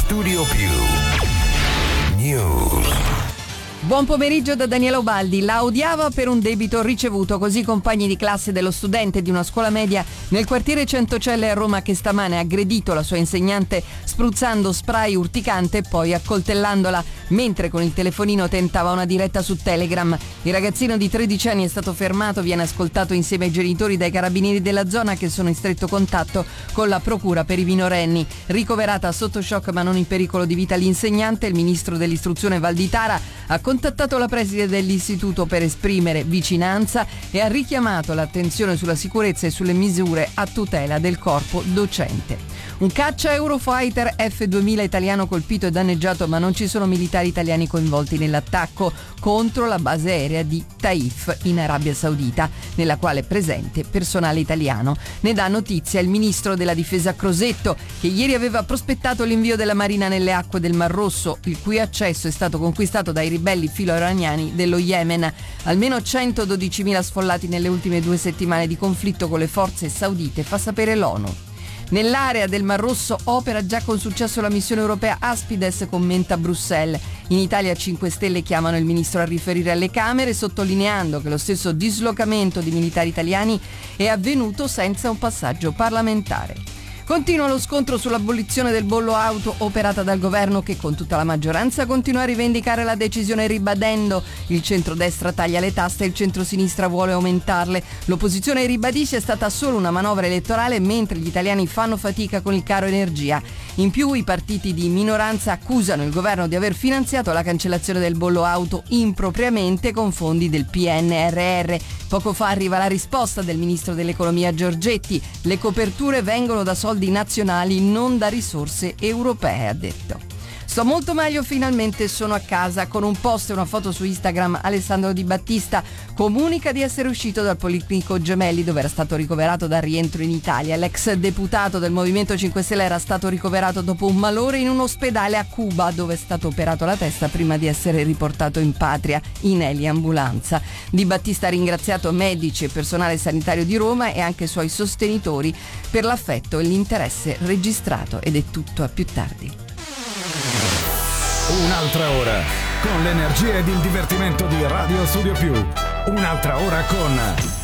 Studio Più News. Buon pomeriggio da Daniela Ubaldi. La odiava per un debito ricevuto, così compagni di classe dello studente di una scuola media nel quartiere Centocelle a Roma che stamane ha aggredito la sua insegnante spruzzando spray urticante e poi accoltellandola mentre con il telefonino tentava una diretta su Telegram. Il ragazzino di 13 anni è stato fermato, viene ascoltato insieme ai genitori dai carabinieri della zona che sono in stretto contatto con la procura per i minorenni. Ricoverata sotto shock ma non in pericolo di vita l'insegnante, il ministro dell'istruzione Valditara ha contattato la preside dell'istituto per esprimere vicinanza e ha richiamato l'attenzione sulla sicurezza e sulle misure a tutela del corpo docente. Un caccia Eurofighter F-2000 italiano colpito e danneggiato, ma non ci sono militari italiani coinvolti nell'attacco contro la base aerea di Taif in Arabia Saudita, nella quale è presente personale italiano. Ne dà notizia il ministro della difesa Crosetto, che ieri aveva prospettato l'invio della Marina nelle acque del Mar Rosso, il cui accesso è stato conquistato dai ribelli filo-iraniani dello Yemen. Almeno 112.000 sfollati nelle ultime 2 settimane di conflitto con le forze saudite, fa sapere l'ONU. Nell'area del Mar Rosso opera già con successo la missione europea Aspides, commenta Bruxelles. In Italia 5 Stelle chiamano il ministro a riferire alle Camere, sottolineando che lo stesso dislocamento di militari italiani è avvenuto senza un passaggio parlamentare. Continua lo scontro sull'abolizione del bollo auto operata dal governo che con tutta la maggioranza continua a rivendicare la decisione ribadendo il centrodestra taglia le tasse e il centrosinistra vuole aumentarle. L'opposizione ribadisce è stata solo una manovra elettorale mentre gli italiani fanno fatica con il caro energia. In più i partiti di minoranza accusano il governo di aver finanziato la cancellazione del bollo auto impropriamente con fondi del PNRR. Poco fa arriva la risposta del ministro dell'economia Giorgetti: le coperture vengono da soldi nazionali, non da risorse europee, ha detto. Sto molto meglio, finalmente sono a casa. Con un post e una foto su Instagram Alessandro Di Battista comunica di essere uscito dal Policlinico Gemelli dove era stato ricoverato dal rientro in Italia. L'ex deputato del Movimento 5 Stelle era stato ricoverato dopo un malore in un ospedale a Cuba dove è stato operato alla testa prima di essere riportato in patria in eliambulanza. Di Battista ha ringraziato medici e personale sanitario di Roma e anche i suoi sostenitori per l'affetto e l'interesse registrato, ed è tutto, a più tardi. Un'altra ora con l'energia ed il divertimento di Radio Studio Più. Un'altra ora con